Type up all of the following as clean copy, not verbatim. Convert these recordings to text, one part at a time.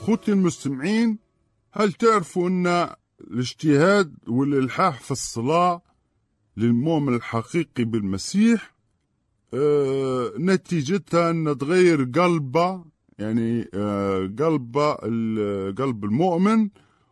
أخوتي المستمعين، هل تعرفوا أن الاجتهاد والإلحاح في الصلاة للمؤمن الحقيقي بالمسيح نتيجتها أن تغير قلبه، يعني قلب المؤمن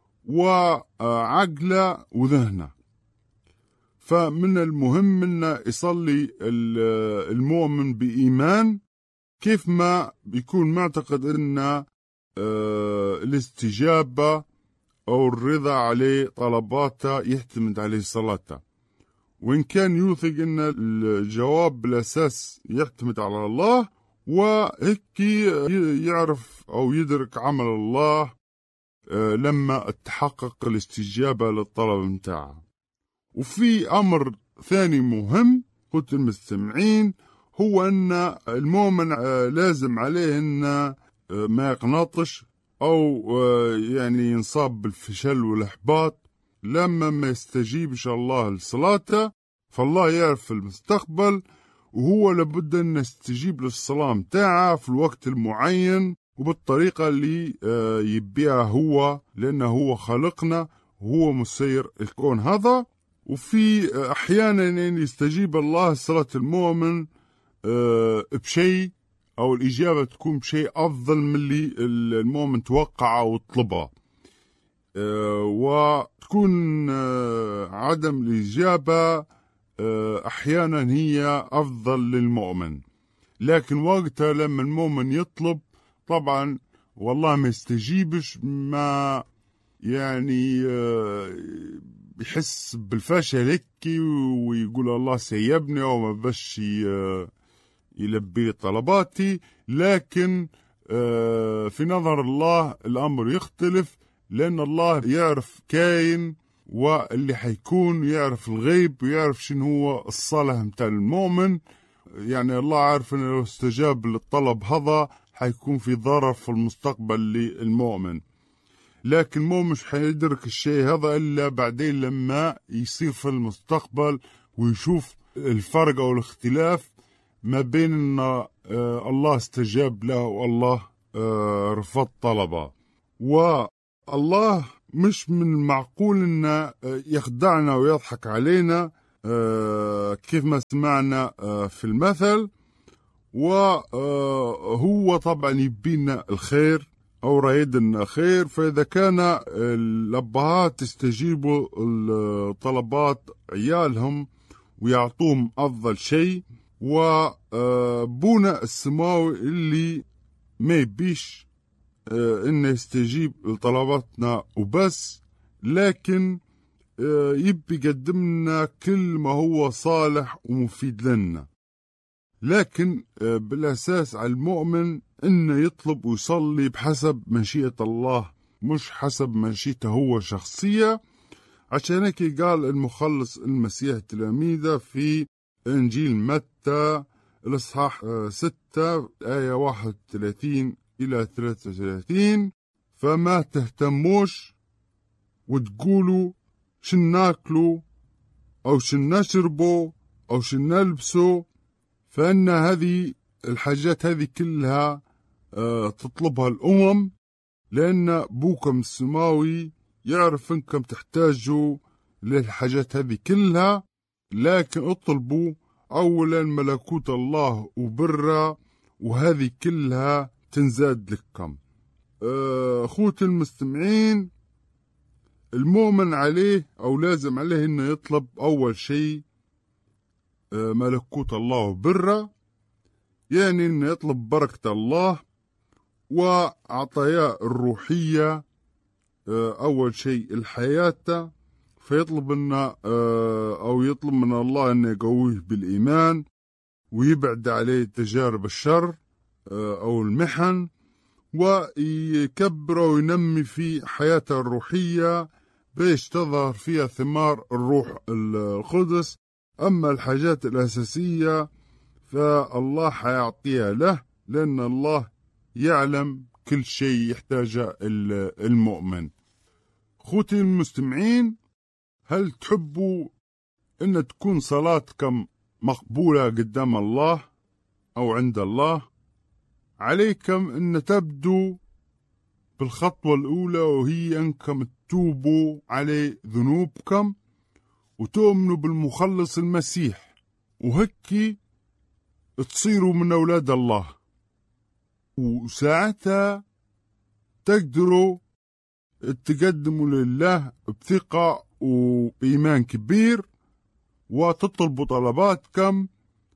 وعقله وذهنه. فمن المهم أن يصلي المؤمن بإيمان، كيف ما بيكون معتقد أن الاستجابة أو الرضا عليه طلباته يعتمد عليه صلاته، وإن كان يوثق أن الجواب بالأساس يعتمد على الله، وهيك يعرف أو يدرك عمل الله لما تحقق الاستجابة للطلب متاعه. وفي أمر ثاني مهم قلت المستمعين، هو أن المؤمن لازم عليه أن ما يقنطش أو يعني ينصاب بالفشل والإحباط لما ما يستجيبش الله لصلاته. فالله يعرف المستقبل، وهو لابد أن يستجيب للصلاة متاعه في الوقت المعين وبالطريقة اللي يبيها هو، لأنه هو خلقنا وهو مسير الكون هذا. وفي أحيانا يستجيب الله صلاة المؤمن بشيء، أو الإجابة تكون بشيء أفضل من اللي المؤمن توقعه وطلبه، وتكون عدم الإجابة أحيانا هي أفضل للمؤمن. لكن وقتها لما المؤمن يطلب طبعا والله ما يستجيبش، ما يعني بيحس بالفشل هيك ويقول الله سيبني وما بش يلبي طلباتي. لكن في نظر الله الأمر يختلف، لأن الله يعرف كاين واللي حيكون، يعرف الغيب ويعرف شنو هو الصلاة متاع المؤمن. يعني الله عارف أنه لو استجاب للطلب هذا حيكون في ضرر في المستقبل للمؤمن، لكن المؤمن مش حيدرك الشيء هذا إلا بعدين لما يصير في المستقبل ويشوف الفرق أو الاختلاف ما بين أن الله استجاب له والله رفض طلبه. والله مش من المعقول أن يخدعنا ويضحك علينا كيف ما سمعنا في المثل. وهو طبعا يبينا الخير أو رايدنا خير، فإذا كان الأبهات يستجيبوا الطلبات عيالهم ويعطوهم أفضل شيء، وبونا السماوي اللي ما يبيش إنه يستجيب لطلباتنا وبس، لكن يبي يقدم لنا كل ما هو صالح ومفيد لنا. لكن بالأساس على المؤمن إنه يطلب ويصلي بحسب مشيئة الله، مش حسب مشيئته هو شخصية. عشان هيك قال المخلص المسيح تلاميذه في إنجيل متى الإصحاح 6 آية 31 إلى 33: فما تهتموش وتقولوا شن ناكلوا أو شن نشربوا أو شن نلبسوا، فإن هذه الحاجات هذه كلها تطلبها الأمم، لأن بوكم السماوي يعرف أنكم تحتاجوا للحاجات هذه كلها. لكن اطلبوا أولا ملكوت الله وبره، وهذه كلها تنزاد لكم. أخوتي المستمعين، المؤمن عليه أو لازم عليه أنه يطلب أول شيء ملكوت الله وبره، يعني أنه يطلب بركة الله وعطاياه الروحية أول شيء الحياة. فيطلب أنه أو يطلب من الله أنه يقويه بالإيمان ويبعد عليه تجارب الشر أو المحن، ويكبر وينمي في حياته الروحية بيش تظهر فيها ثمار الروح القدس. أما الحاجات الأساسية فالله حيعطيها له، لأن الله يعلم كل شيء يحتاجه المؤمن. أخوتي المستمعين، هل تحبوا أن تكون صلاتكم مقبولة قدام الله أو عند الله؟ عليكم أن تبدوا بالخطوة الأولى، وهي أنكم تتوبوا على ذنوبكم وتؤمنوا بالمخلص المسيح، وهكي تصيروا من أولاد الله، وساعتها تقدروا تقدموا لله بثقة وبإيمان كبير وتطلبوا طلباتكم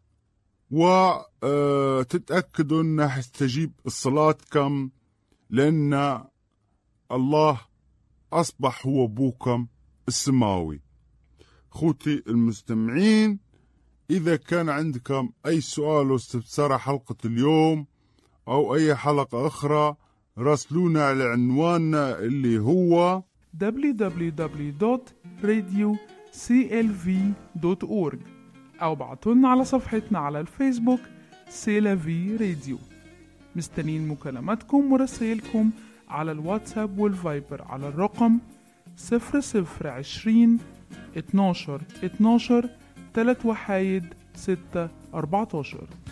وتتأكدوا أنه يستجيب صلاتكم، لأن الله أصبح هو أبوكم السماوي. خوتي المستمعين، إذا كان عندكم أي سؤال واستفسار حلقة اليوم أو أي حلقة أخرى، راسلونا على عنواننا اللي هو www.radioclv.org أو بعتولنا على صفحتنا على الفيسبوك سيلافي راديو. مستنين مكالماتكم ورسائلكم على الواتساب والفايبر على الرقم 0020 12 12 3 وحايد 6 14.